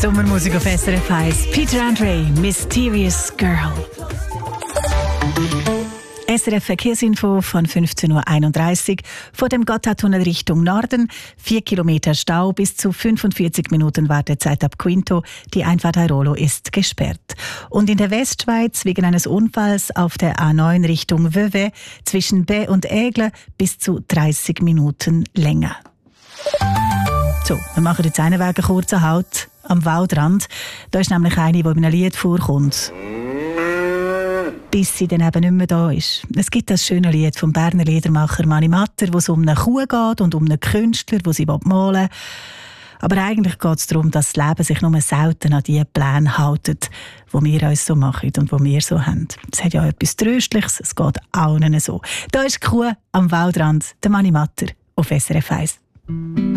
Sommermusik auf SRF 1. Peter Andre, Mysterious Girl. SRF Verkehrsinfo von 15.31 Uhr. Vor dem Gotthardtunnel Richtung Norden. 4 Kilometer Stau, bis zu 45 Minuten Wartezeit ab Quinto. Die Einfahrt Airolo ist gesperrt. Und in der Westschweiz wegen eines Unfalls auf der A9 Richtung Vevey zwischen Bay und Aigle bis zu 30 Minuten länger. So, wir machen jetzt einen Weg einen kurzen Halt am Waldrand. Da ist nämlich eine, die in einem Lied vorkommt. Bis sie dann eben nicht mehr da ist. Es gibt das schöne Lied vom Berner Liedermacher Mani Matter, wo es um eine Kuh geht und um einen Künstler, den sie malen will. Aber eigentlich geht es darum, dass das Leben sich nur selten an die Pläne hält, die wir uns so machen und die wir so haben. Es hat ja etwas Tröstliches, es geht allen so. Da ist die Kuh am Waldrand, der Mani Matter auf SRF 1.